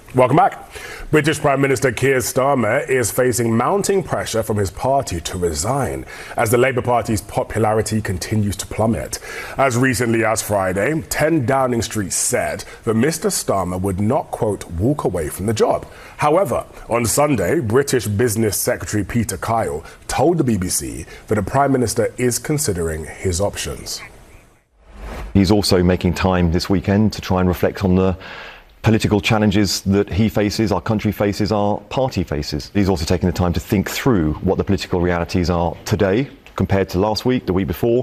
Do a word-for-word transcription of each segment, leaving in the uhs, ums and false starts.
Welcome back. British Prime Minister Keir Starmer is facing mounting pressure from his party to resign as the Labour Party's popularity continues to plummet. As recently as Friday, ten Downing Street said that Mister Starmer would not, quote, walk away from the job. However, on Sunday, British Business Secretary Peter Kyle told the B B C that the Prime Minister is considering his options. He's also making time this weekend to try and reflect on the political challenges that he faces, our country faces, our party faces. He's also taking the time to think through what the political realities are today compared to last week, the week before.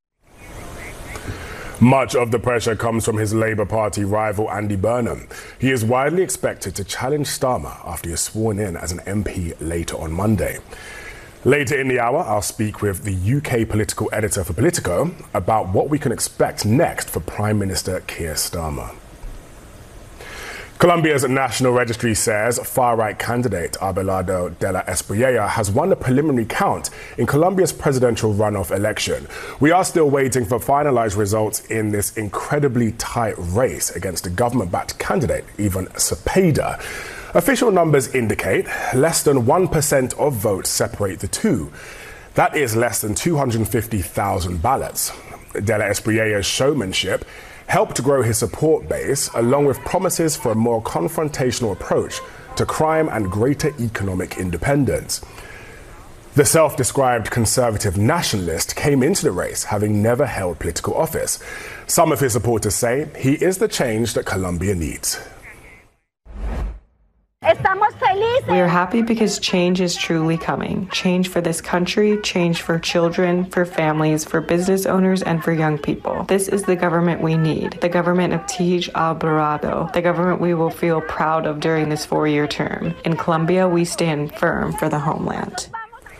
Much of the pressure comes from his Labour Party rival Andy Burnham. He is widely expected to challenge Starmer after he is sworn in as an M P later on Monday. Later in the hour, I'll speak with the U K political editor for Politico about what we can expect next for Prime Minister Keir Starmer. Colombia's National Registry says far-right candidate Abelardo de la Espriella has won the preliminary count in Colombia's presidential runoff election. We are still waiting for finalized results in this incredibly tight race against the government-backed candidate, Ivan Cepeda. Official numbers indicate less than one percent of votes separate the two. That is less than two hundred fifty thousand ballots. De la Espriella's showmanship helped grow his support base, along with promises for a more confrontational approach to crime and greater economic independence. The self-described conservative nationalist came into the race having never held political office. Some of his supporters say he is the change that Colombia needs. We are happy because change is truly coming. Change for this country, change for children, for families, for business owners, and for young people. This is the government we need. The government of Tiege Alvarado. The government we will feel proud of during this four-year term. In Colombia, we stand firm for the homeland.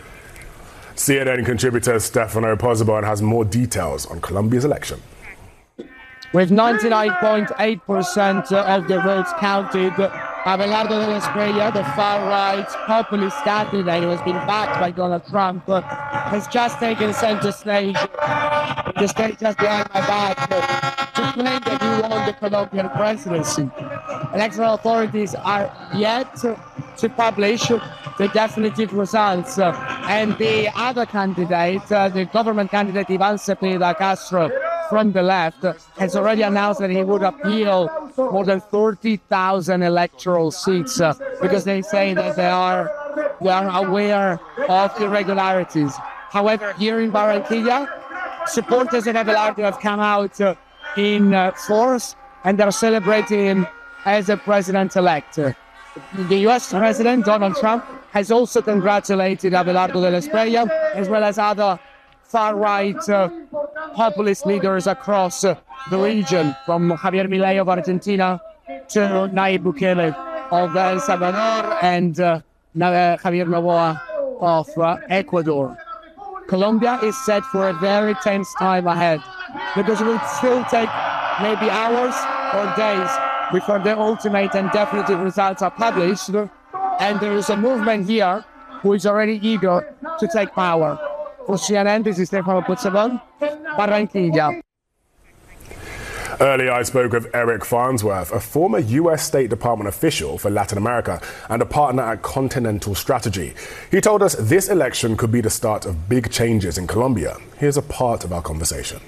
C N N contributor Stefano Pozzebon has more details on Colombia's election. With ninety-nine point eight percent of the votes counted, Abelardo de la Espriella, the far-right populist candidate who has been backed by Donald Trump, has just taken center stage, the stage just behind my back, to claim that he won the Colombian presidency. Electoral authorities are yet to publish the definitive results, and the other candidate, the government candidate Ivan Cepeda Castro, from the left, has already announced that he would appeal more than thirty thousand electoral seats uh, because they say that they are, they are aware of irregularities. However, here in Barranquilla, supporters of Abelardo have come out uh, in uh, force and they're celebrating him as a president-elect. The U S President, Donald Trump, has also congratulated Abelardo de la Espriella, as well as other far-right uh, populist leaders across uh, the region, from Javier Milei of Argentina to Nayib Bukele of El Salvador and uh, Javier Noboa of uh, Ecuador. Colombia is set for a very tense time ahead because it will still take maybe hours or days before the ultimate and definitive results are published, and there is a movement here who is already eager to take power. For C N N, this is Stefano Pozzebon, Barranquilla. Earlier, I spoke with Eric Farnsworth, a former U S State Department official for Latin America and a partner at Continental Strategy. He told us this election could be the start of big changes in Colombia. Here's a part of our conversation.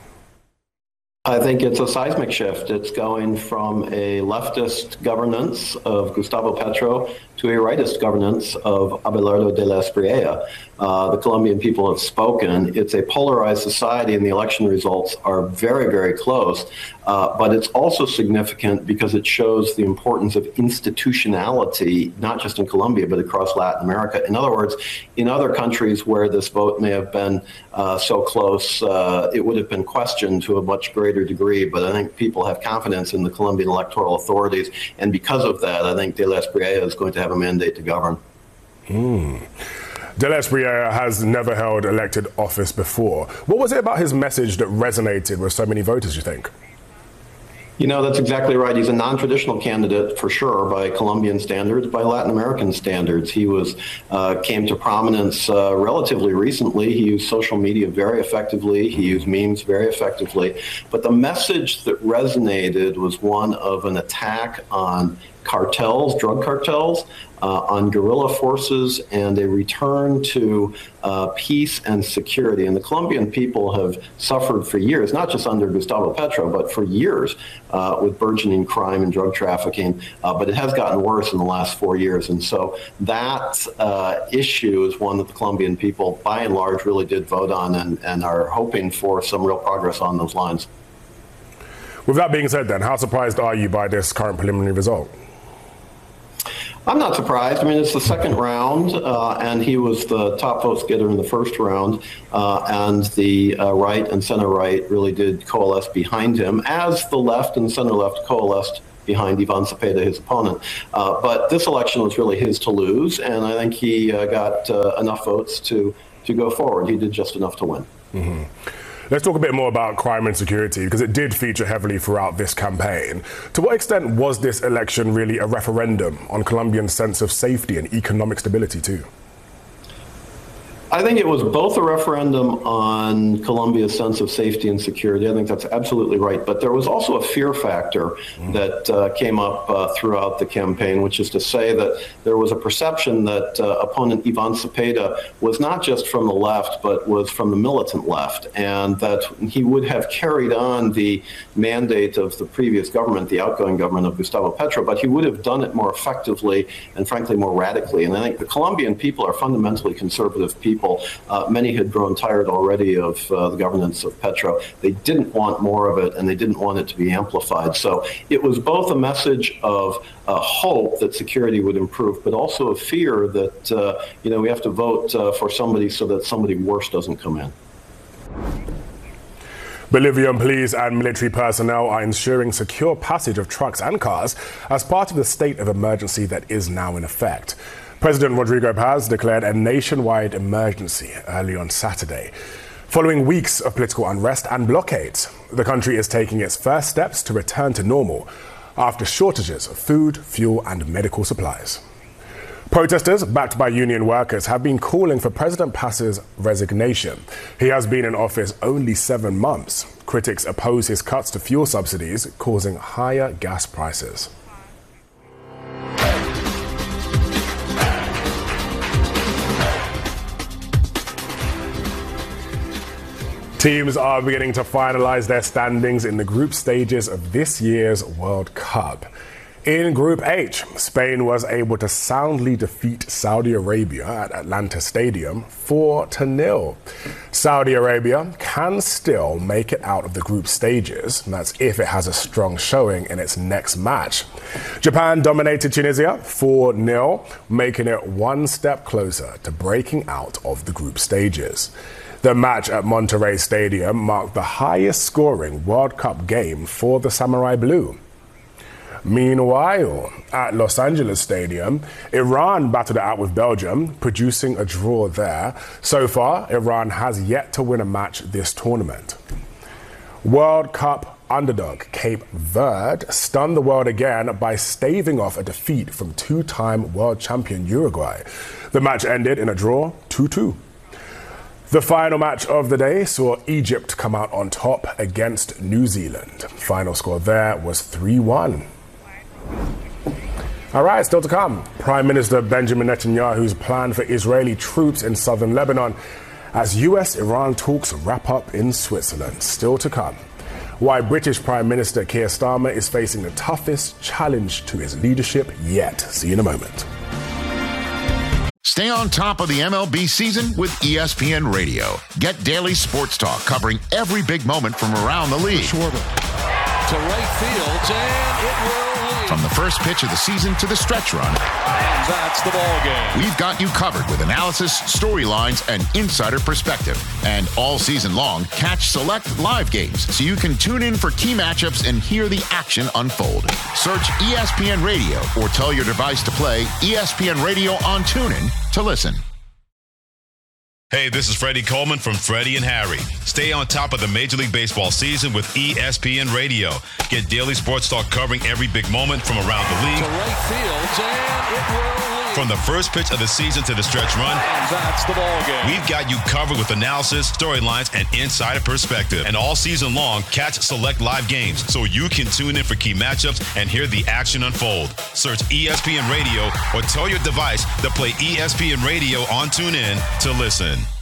I think it's a seismic shift. It's going from a leftist governance of Gustavo Petro to a rightist governance of Abelardo de la Espriella. Uh, the Colombian people have spoken. It's a polarized society and the election results are very, very close. Uh, but it's also significant because it shows the importance of institutionality, not just in Colombia, but across Latin America. In other words, in other countries where this vote may have been uh, so close, uh, it would have been questioned to a much greater degree. But I think people have confidence in the Colombian electoral authorities. And because of that, I think de la Espriella is going to have a mandate to govern. Mm. De la Espriella has never held elected office before. What was it about his message that resonated with so many voters, you think? You know, that's exactly right. He's a non-traditional candidate for sure by Colombian standards, by Latin American standards. He was uh, came to prominence uh, relatively recently. He used social media very effectively. He used memes very effectively. But the message that resonated was one of an attack on cartels, drug cartels, uh, on guerrilla forces, and a return to uh, peace and security. And the Colombian people have suffered for years, not just under Gustavo Petro, but for years uh, with burgeoning crime and drug trafficking. Uh, but it has gotten worse in the last four years. And so that uh, issue is one that the Colombian people, by and large, really did vote on and, and are hoping for some real progress on those lines. With that being said, then, how surprised are you by this current preliminary result? I'm not surprised. I mean, it's the second round, uh, and he was the top votes getter in the first round, uh, and the uh, right and center-right really did coalesce behind him, as the left and center-left coalesced behind Ivan Cepeda, his opponent. Uh, but this election was really his to lose, and I think he uh, got uh, enough votes to, to go forward. He did just enough to win. Mm-hmm. Let's talk a bit more about crime and security, because it did feature heavily throughout this campaign. To what extent was this election really a referendum on Colombians' sense of safety and economic stability too? I think it was both a referendum on Colombia's sense of safety and security. I think that's absolutely right. But there was also a fear factor mm. that uh, came up uh, throughout the campaign, which is to say that there was a perception that uh, opponent Ivan Cepeda was not just from the left, but was from the militant left, and that he would have carried on the mandate of the previous government, the outgoing government of Gustavo Petro, but he would have done it more effectively and, frankly, more radically. And I think the Colombian people are fundamentally conservative people. Uh, many had grown tired already of uh, the governance of Petro. They didn't want more of it, and they didn't want it to be amplified. So it was both a message of uh, hope that security would improve, but also a fear that, uh, you know, we have to vote uh, for somebody so that somebody worse doesn't come in. Bolivian police and military personnel are ensuring secure passage of trucks and cars as part of the state of emergency that is now in effect. President Rodrigo Paz declared a nationwide emergency early on Saturday. Following weeks of political unrest and blockades, the country is taking its first steps to return to normal after shortages of food, fuel and medical supplies. Protesters, backed by union workers, have been calling for President Paz's resignation. He has been in office only seven months. Critics oppose his cuts to fuel subsidies, causing higher gas prices. Teams are beginning to finalize their standings in the group stages of this year's World Cup. In Group H, Spain was able to soundly defeat Saudi Arabia at Atlanta Stadium four to nil. Saudi Arabia can still make it out of the group stages. That's if it has a strong showing in its next match. Japan dominated Tunisia four nil, making it one step closer to breaking out of the group stages. The match at Monterrey Stadium marked the highest scoring World Cup game for the Samurai Blue. Meanwhile, at Los Angeles Stadium, Iran battled it out with Belgium, producing a draw there. So far, Iran has yet to win a match this tournament. World Cup underdog Cape Verde stunned the world again by staving off a defeat from two-time world champion Uruguay. The match ended in a draw, two two. The final match of the day saw Egypt come out on top against New Zealand. Final score there was three one. All right, still to come. Prime Minister Benjamin Netanyahu's plan for Israeli troops in southern Lebanon as U S Iran talks wrap up in Switzerland. Still to come. Why British Prime Minister Keir Starmer is facing the toughest challenge to his leadership yet. See you in a moment. Stay on top of the M L B season with E S P N Radio. Get daily sports talk covering every big moment from around the league. Schwarber to right field, and it will lead. From the first pitch of the season to the stretch run. And that's the ball game. We've got you covered with analysis, storylines, and insider perspective. And all season long, catch select live games so you can tune in for key matchups and hear the action unfold. Search E S P N Radio or tell your device to play E S P N Radio on TuneIn to listen. Hey, this is Freddie Coleman from Freddie and Harry. Stay on top of the Major League Baseball season with E S P N Radio. Get daily sports talk covering every big moment from around the league. To right field, and it will leave. From the first pitch of the season to the stretch run. And that's the ball game. We've got you covered with analysis, storylines, and insider perspective. And all season long, catch select live games so you can tune in for key matchups and hear the action unfold. Search E S P N Radio or tell your device to play E S P N Radio on TuneIn to listen.